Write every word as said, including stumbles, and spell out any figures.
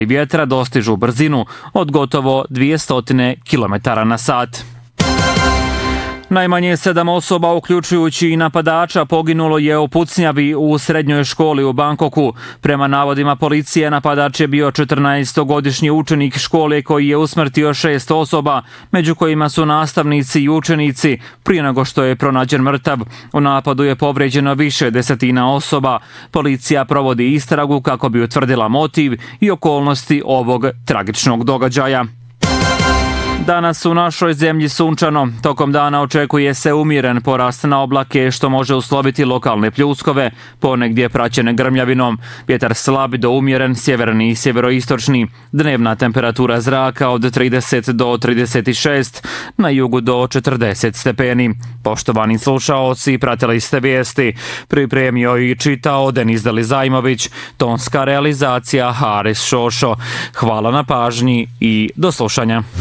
vjetra dostižu brzinu od gotovo dvjesto kilometara na sat. Najmanje sedam osoba, uključujući i napadača, poginulo je u pucnjavi u srednjoj školi u Bangkoku. Prema navodima policije, napadač je bio četrnaestogodišnji učenik škole koji je usmrtio šest osoba, među kojima su nastavnici i učenici, prije nego što je pronađen mrtav. U napadu je povređeno više desetina osoba. Policija provodi istragu kako bi utvrdila motiv i okolnosti ovog tragičnog događaja. Danas u našoj zemlji sunčano. Tokom dana očekuje se umjeren porast na oblake što može usloviti lokalne pljuskove, ponegdje praćene grmljavinom. Vjetar slab do umjeren, sjeverni i sjeveroistočni. Dnevna temperatura zraka od trideset do trideset šest, na jugu do četrdeset stepeni. Poštovani slušaoci, pratili ste vijesti. Pripremio i čitao Denis Delizajmović, tonska realizacija Haris Šošo. Hvala na pažnji i do slušanja.